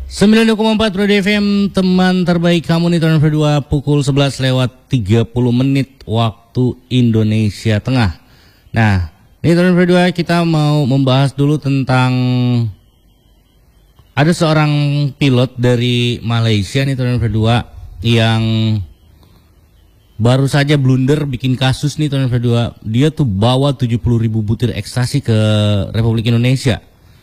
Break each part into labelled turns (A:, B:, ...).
A: 92,4 Roda FM, teman terbaik kamu nih tahun kedua pukul 11 lewat 30 menit waktu Indonesia Tengah. Nah, ini tahun kedua kita mau membahas dulu tentang ada seorang pilot dari Malaysia nih tahun kedua yang baru saja blunder bikin kasus nih tahun kedua. Dia tuh bawa 70.000 butir ekstasi ke Republik Indonesia.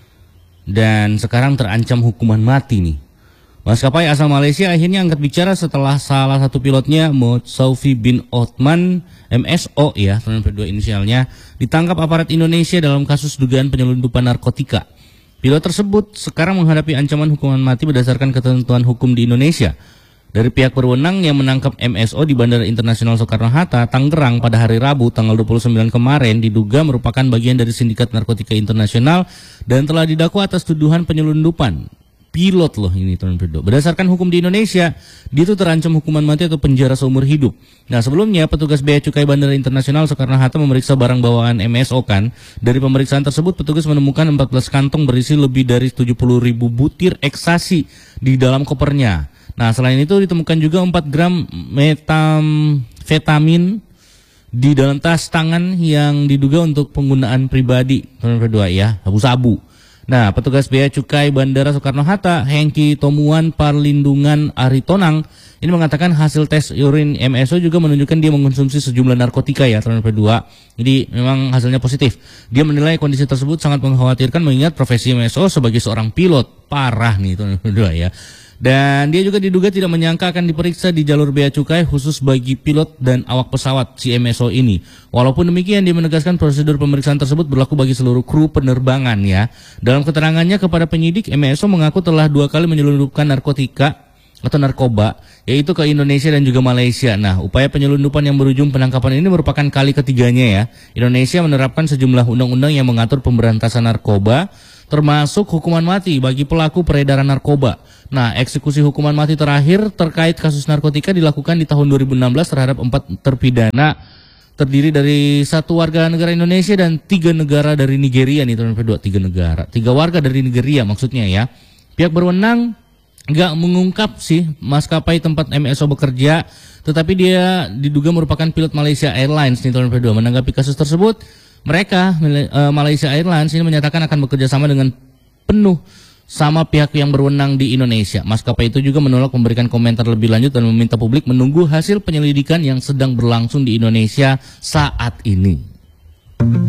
A: Dan sekarang terancam hukuman mati nih. Maskapai asal Malaysia akhirnya angkat bicara setelah salah satu pilotnya Moutsaufi bin Othman MSO ya, tahun kedua inisialnya, ditangkap aparat Indonesia dalam kasus dugaan penyelundupan narkotika. Pilot tersebut sekarang menghadapi ancaman hukuman mati berdasarkan ketentuan hukum di Indonesia. Dari pihak berwenang yang menangkap MSO di Bandara Internasional Soekarno-Hatta, Tangerang pada hari Rabu tanggal 29 kemarin diduga merupakan bagian dari sindikat narkotika internasional dan telah didakwa atas tuduhan penyelundupan. Pilot loh ini tahun kedua. Berdasarkan hukum di Indonesia, dia itu terancam hukuman mati atau penjara seumur hidup. Nah, sebelumnya petugas Bea Cukai Bandara Internasional Soekarno-Hatta memeriksa barang bawaan MSO kan. Dari pemeriksaan tersebut petugas menemukan 14 kantong berisi lebih dari 70.000 butir ekstasi di dalam kopernya. Nah, selain itu ditemukan juga 4 gram metamfetamin di dalam tas tangan yang diduga untuk penggunaan pribadi. Tahun kedua ya, sabu-sabu. Nah, petugas Bea Cukai Bandara Soekarno-Hatta, Hengki Tomuan Parlindungan Aritonang, ini mengatakan hasil tes urin MSO juga menunjukkan dia mengkonsumsi sejumlah narkotika ya, tahun kedua. Jadi memang hasilnya positif. Dia menilai kondisi tersebut sangat mengkhawatirkan mengingat profesi MSO sebagai seorang pilot. Parah nih tahun kedua ya. Dan dia juga diduga tidak menyangka akan diperiksa di jalur Bea Cukai khusus bagi pilot dan awak pesawat si MSO ini. Walaupun demikian, dia menegaskan prosedur pemeriksaan tersebut berlaku bagi seluruh kru penerbangan ya. Dalam keterangannya kepada penyidik, MSO mengaku telah 2 kali menyelundupkan narkotika atau narkoba, yaitu ke Indonesia dan juga Malaysia. Nah, upaya penyelundupan yang berujung penangkapan ini merupakan kali ketiganya ya. Indonesia menerapkan sejumlah undang-undang yang mengatur pemberantasan narkoba, termasuk hukuman mati bagi pelaku peredaran narkoba. Nah, eksekusi hukuman mati terakhir terkait kasus narkotika dilakukan di tahun 2016 terhadap 4 terpidana terdiri dari 1 warga negara Indonesia dan 3 negara dari Nigeria nih tahun kedua. 3 negara, 3 warga dari Nigeria maksudnya ya. Pihak berwenang nggak mengungkap sih maskapai tempat MSO bekerja, tetapi dia diduga merupakan pilot Malaysia Airlines nih tahun kedua. Menanggapi kasus tersebut, mereka Malaysia Airlines ini menyatakan akan bekerja sama dengan penuh sama pihak yang berwenang di Indonesia. Maskapai itu juga menolak memberikan komentar lebih lanjut dan meminta publik menunggu hasil penyelidikan yang sedang berlangsung di Indonesia saat ini.